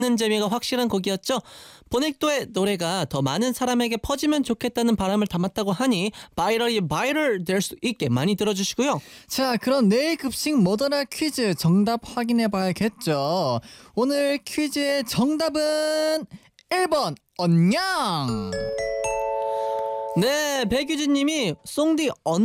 듣는 재미가 확실한 곡이었죠. 보넥도의 노래가 더 많은 사람에게 퍼지면 좋겠다는 바람을 담았다고 하니 바이럴 될 수 있게 많이 들어주시고요. 자, 그럼 내일 급식 뭐더라 퀴즈 정답 확인해 봐야겠죠. 오늘 퀴즈의 정답은 1번 언냥. 네, 백유진님이 송디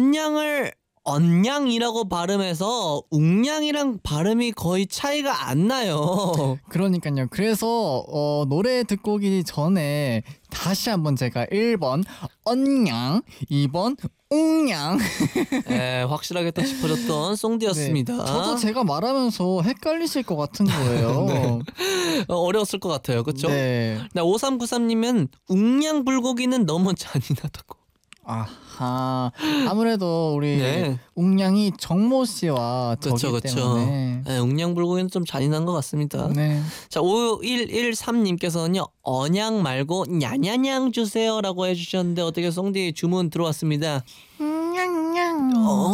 언냥이라고 발음해서 웅냥이랑 발음이 거의 차이가 안 나요. 그러니까요. 그래서 노래 듣고 오기 전에 다시 한번 제가 1번 언냥, 2번 웅냥. 네, 확실하게 또 짚어줬던 송디였습니다. 네, 저도 제가 말하면서 헷갈리실 것 같은 거예요. 네. 어려웠을 것 같아요. 그렇죠? 네. 5393님은 웅냥불고기는 너무 잔인하다고. 아하. 아무래도 우리 네. 웅냥이 정모 씨와 그렇죠, 저기 그렇죠. 때문에. 네, 웅냥불고기는 좀 잔인한 것 같습니다. 네. 자, 5113님께서는요, 언양 말고 냐냐냥 주세요라고 해주셨는데 어떻게 송디 주문 들어왔습니다. 냥냥.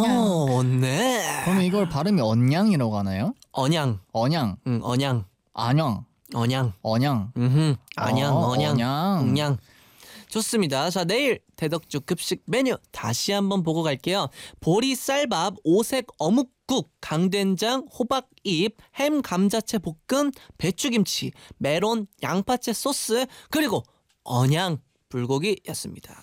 네. 그러면 이걸 발음이 언냥이라고 하나요? 언양, 언양, 언양, 안양, 언양, 언양. 안양, 언양, 언양. 웅냥. 좋습니다. 자, 내일 대덕주 급식 메뉴 다시 한번 보고 갈게요. 보리쌀밥, 오색 어묵국, 강된장, 호박잎, 햄 감자채 볶음, 배추김치, 메론, 양파채 소스, 그리고 언양 불고기였습니다.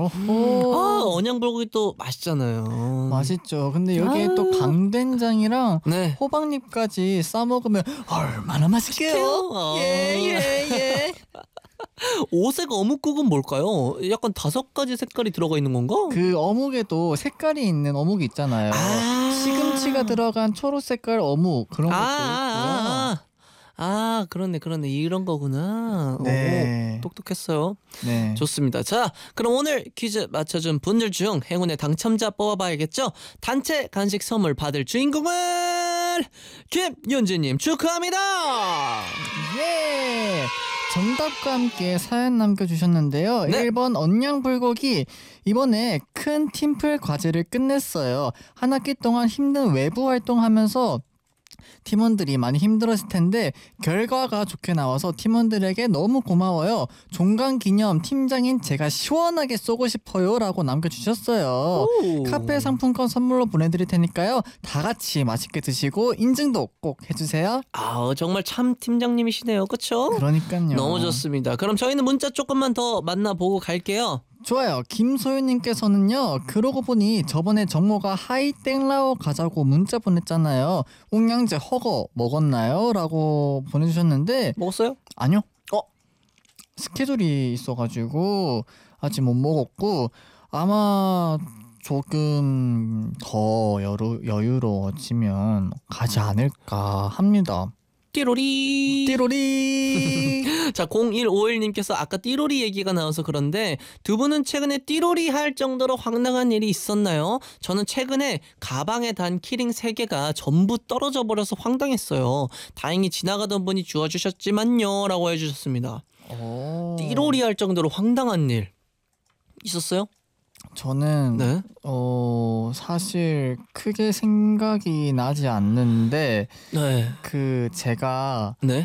오호. 언양 불고기 또 맛있잖아요. 맛있죠. 근데 여기에 또 강된장이랑 네. 호박잎까지 싸 먹으면 얼마나 맛있게요. 예. 오색 어묵국은 뭘까요? 약간 5가지 색깔이 들어가 있는 건가? 그 어묵에도 색깔이 있는 어묵이 있잖아요. 시금치가 들어간 초록 색깔 어묵 그런 것도 있고요. 그렇네. 이런 거구나. 네. 오, 똑똑했어요. 네. 좋습니다. 자, 그럼 오늘 퀴즈 맞춰준 분들 중 행운의 당첨자 뽑아봐야겠죠? 단체 간식 선물 받을 주인공은 김윤지님 축하합니다. 예. 정답과 함께 사연 남겨주셨는데요. 네. 1번 언양불고기. 이번에 큰 팀플 과제를 끝냈어요. 한 학기 동안 힘든 외부 활동하면서 팀원들이 많이 힘들었을 텐데 결과가 좋게 나와서 팀원들에게 너무 고마워요. 종강 기념 팀장인 제가 시원하게 쏘고 싶어요 라고 남겨주셨어요. 오. 카페 상품권 선물로 보내드릴 테니까요. 다 같이 맛있게 드시고 인증도 꼭 해주세요. 정말 참 팀장님이시네요. 그쵸? 그러니까요. 너무 좋습니다. 그럼 저희는 문자 조금만 더 만나보고 갈게요. 좋아요. 김소윤님께서는요. 그러고 보니 저번에 정모가 하이땡라오 가자고 문자 보냈잖아요. 웅냥제 허거 먹었나요? 라고 보내주셨는데 먹었어요? 아니요. 스케줄이 있어가지고 아직 못 먹었고 아마 조금 더 여유로워지면 가지 않을까 합니다. 띠로리. 띠로리. 자, 0151님께서 아까 띠로리 얘기가 나와서 그런데 두 분은 최근에 띠로리 할 정도로 황당한 일이 있었나요? 저는 최근에 가방에 단 키링 3개가 전부 떨어져 버려서 황당했어요. 다행히 지나가던 분이 주워주셨지만요 라고 해주셨습니다. 띠로리 할 정도로 황당한 일 있었어요? 저는 네. 사실 크게 생각이 나지 않는데 네. 제가 네.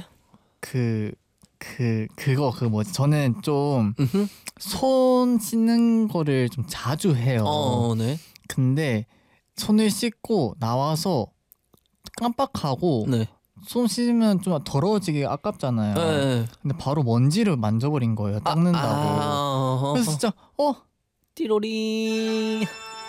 그거 뭐지? 저는 좀 음흠. 손 씻는 거를 좀 자주 해요. 네. 근데 손을 씻고 나와서 깜빡하고 네. 손 씻으면 좀 더러워지기 아깝잖아요. 네. 근데 바로 먼지를 만져버린 거예요. 닦는다고. 그래서 진짜 띠로리.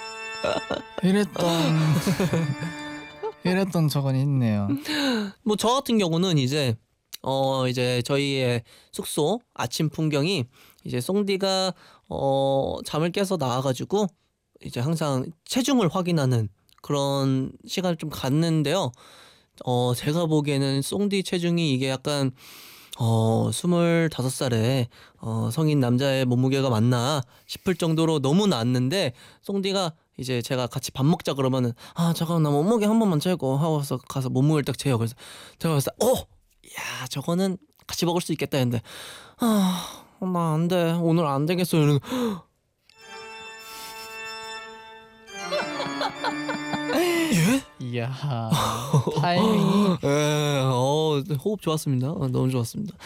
이랬던 적은 있네요. 뭐 저 같은 경우는 이제 저희의 숙소 아침 풍경이 이제 송디가 잠을 깨서 나와가지고 이제 항상 체중을 확인하는 그런 시간을 좀 갖는데요. 제가 보기에는 송디 체중이 이게 약간 25살에 성인 남자의 몸무게가 맞나 싶을 정도로 너무 낮는데 송디가 이제 제가 같이 밥 먹자 그러면은 잠깐 나 몸무게 한 번만 재고 하고서 가서 몸무게를 딱 재요. 그래서 제가 그래서 야 저거는 같이 먹을 수 있겠다 했는데 나 안 돼 오늘 안 되겠어 이러는 예? 이야 타이밍이 호흡 좋았습니다. 너무 좋았습니다.